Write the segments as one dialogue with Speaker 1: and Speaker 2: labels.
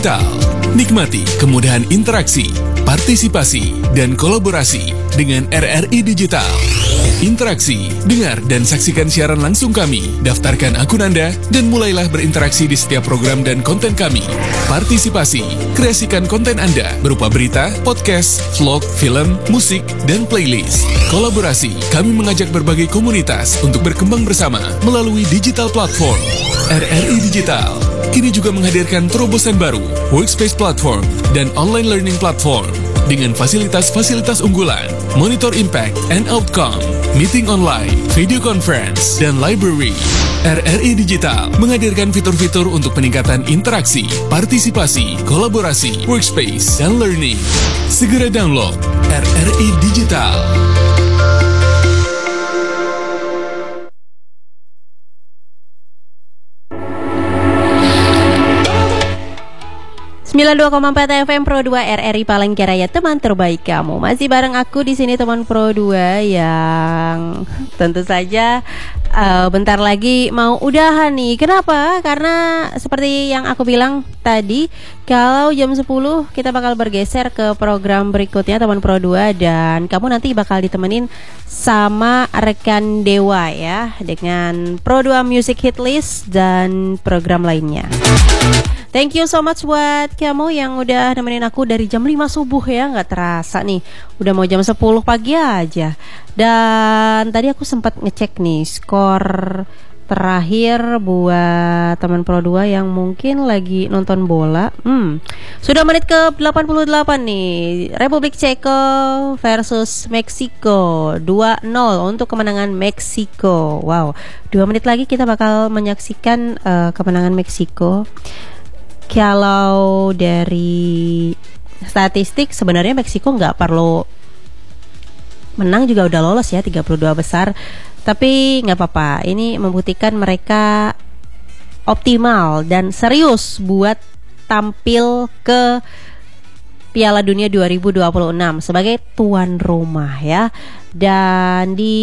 Speaker 1: Digital. Nikmati kemudahan interaksi, partisipasi, dan kolaborasi dengan RRI Digital. Interaksi, dengar dan saksikan siaran langsung kami, daftarkan akun Anda, dan mulailah berinteraksi di setiap program dan konten kami. Partisipasi, kreasikan konten Anda berupa berita, podcast, vlog, film, musik, dan playlist. Kolaborasi, kami mengajak berbagai komunitas untuk berkembang bersama melalui digital platform. RRI Digital kini juga menghadirkan terobosan baru, workspace platform, dan online learning platform dengan fasilitas-fasilitas unggulan, monitor impact and outcome, meeting online, video conference, dan library. RRI Digital menghadirkan fitur-fitur untuk peningkatan interaksi, partisipasi, kolaborasi, workspace, dan learning. Segera download RRI Digital.
Speaker 2: 92,4 FM Pro 2 RRI Palangkaraya, teman terbaik kamu. Masih bareng aku di sini teman Pro 2 yang tentu saja bentar lagi mau udahan nih. Kenapa? Karena seperti yang aku bilang tadi, kalau jam 10 kita bakal bergeser ke program berikutnya teman Pro 2, dan kamu nanti bakal ditemenin sama rekan Dewa ya, dengan Pro 2 Music Hit List dan program lainnya. Thank you so much buat kamu yang udah nemenin aku dari jam 5 subuh ya. Gak terasa nih, udah mau jam 10 pagi aja. Dan tadi aku sempat ngecek nih skor terakhir buat teman Pro 2 yang mungkin lagi nonton bola. Sudah menit ke 88 nih. Republik Ceko versus Meksiko, 2-0 untuk kemenangan Meksiko. Wow, 2 menit lagi kita bakal menyaksikan kemenangan Meksiko. Kalau dari statistik sebenarnya Meksiko nggak perlu menang juga udah lolos ya, 32 besar. Tapi nggak apa-apa, ini membuktikan mereka optimal dan serius buat tampil ke Piala Dunia 2026 sebagai tuan rumah ya. Dan di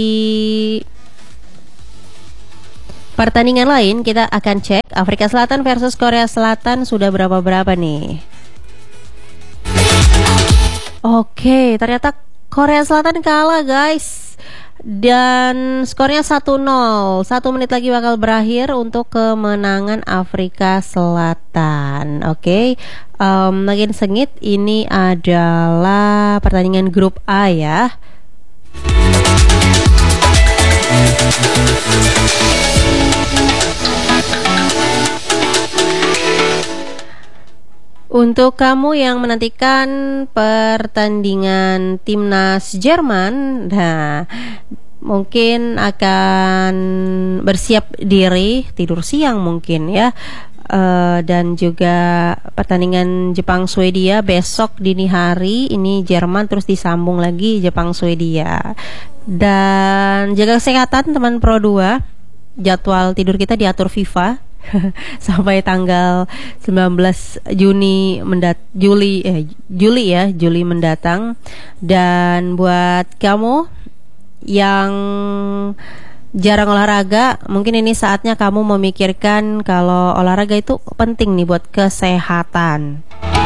Speaker 2: pertandingan lain kita akan cek Afrika Selatan versus Korea Selatan sudah berapa nih. Oke, ternyata Korea Selatan kalah guys. Dan skornya 1-0. 1 menit lagi bakal berakhir untuk kemenangan Afrika Selatan. Oke, makin sengit. Ini adalah pertandingan grup A ya. Untuk kamu yang menantikan pertandingan timnas Jerman, nah mungkin akan bersiap diri tidur siang mungkin ya. Dan juga pertandingan Jepang Swedia besok dini hari, ini Jerman terus disambung lagi Jepang Swedia. Dan jaga kesehatan teman Pro 2. Jadwal tidur kita diatur FIFA sampai tanggal 19 Juli mendatang. Dan buat kamu yang jarang olahraga, mungkin ini saatnya kamu memikirkan kalau olahraga itu penting nih buat kesehatan.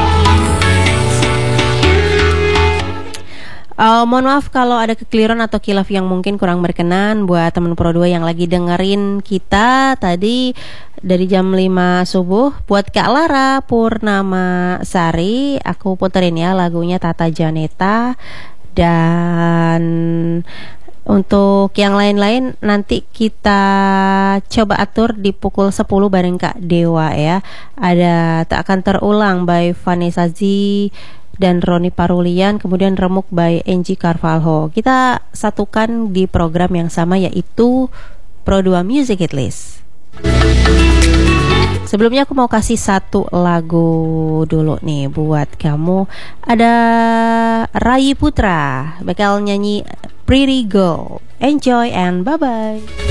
Speaker 2: Mohon maaf kalau ada kekeliruan atau khilaf yang mungkin kurang berkenan buat teman Pro 2 yang lagi dengerin kita tadi dari jam 5 subuh. Buat Kak Lara Purnama Sari, aku puterin ya lagunya Tata Janeta. Dan untuk yang lain-lain nanti kita coba atur di pukul 10 bareng Kak Dewa ya. Ada Tak Akan Terulang by Vanessa Z dan Roni Parulian, kemudian Remuk by Angie Carvalho. Kita satukan di program yang sama, yaitu Pro 2 Music Hit List. Sebelumnya aku mau kasih satu lagu dulu nih buat kamu. Ada Rai Putra bakal nyanyi Pretty Girl. Enjoy and bye-bye.